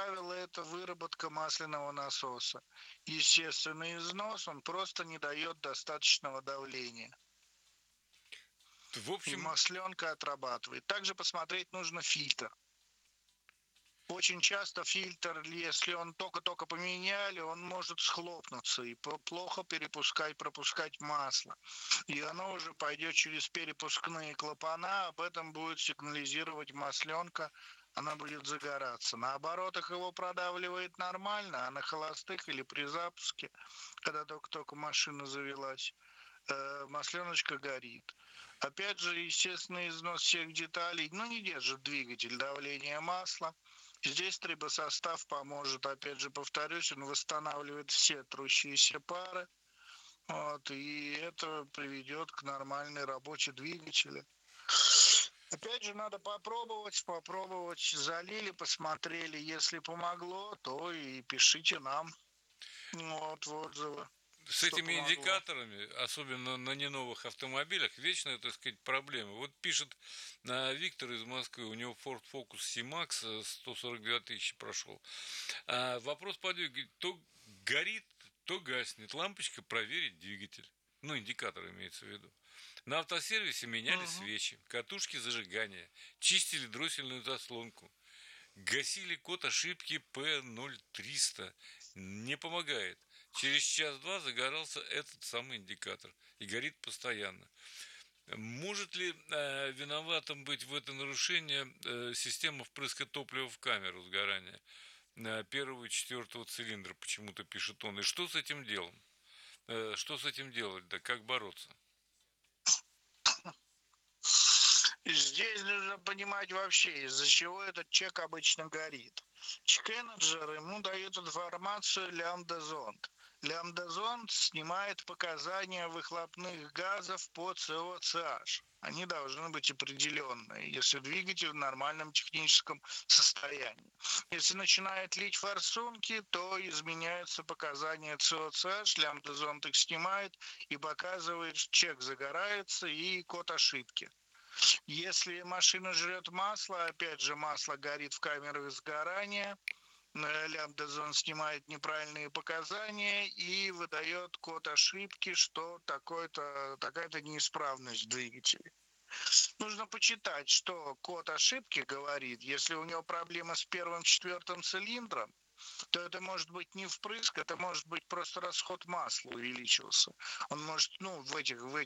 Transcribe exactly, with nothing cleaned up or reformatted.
правило, это выработка масляного насоса. Естественный износ, он просто не дает достаточного давления. В И общем, масленка отрабатывает. Также посмотреть нужно фильтр. Очень часто фильтр, если он только-только поменяли, он может схлопнуться и плохо перепускать, пропускать масло. И оно уже пойдет через перепускные клапана, об этом будет сигнализировать масленка, она будет загораться. На оборотах его продавливает нормально, а на холостых или при запуске, когда только-только машина завелась, масленочка горит. Опять же, естественный износ всех деталей, ну, не держит двигатель, давление масла. Здесь трибосостав поможет, опять же, повторюсь, он восстанавливает все трущиеся пары, вот, и это приведет к нормальной работе двигателя. Опять же, надо попробовать, попробовать, залили, посмотрели, если помогло, то и пишите нам, вот, в отзывы. с Что этими помогло. индикаторами, особенно на не новых автомобилях, вечная, так сказать, проблема. Вот пишет а, Виктор из Москвы, у него Ford Focus C-Max сто сорок две тысячи прошел. А вопрос по двигателю, то горит, то гаснет. Лампочка проверить двигатель. Ну, индикатор имеется в виду. На автосервисе меняли Угу. свечи, катушки зажигания, чистили дроссельную заслонку, гасили код ошибки П ноль триста. Не помогает. Через час-два загорался этот самый индикатор и горит постоянно. Может ли э, виноватым быть в это нарушение э, система впрыска топлива в камеру сгорания э, первого и четвертого цилиндра, почему-то пишет он. И что с этим делом? Э, что с этим делать, да как бороться? Здесь нужно понимать вообще, из-за чего этот чек обычно горит. Чек-энеджер ему дает информацию лямбда-зонд. Лямбда-зонд снимает показания выхлопных газов по си о си эйч. Они должны быть определенные, если двигатель в нормальном техническом состоянии. Если начинает лить форсунки, то изменяются показания си о си эйч, лямбда-зонд их снимает и показывает, чек загорается и код ошибки. Если машина жрет масло, опять же, масло горит в камерах сгорания, лямбда-зон снимает неправильные показания и выдает код ошибки, что такой-то, такая-то неисправность в двигателе. Нужно почитать, что код ошибки говорит. Если у него проблема с первым, четвертым цилиндром, то это может быть не впрыск, это может быть просто расход масла увеличился. Он может, ну, в этих, в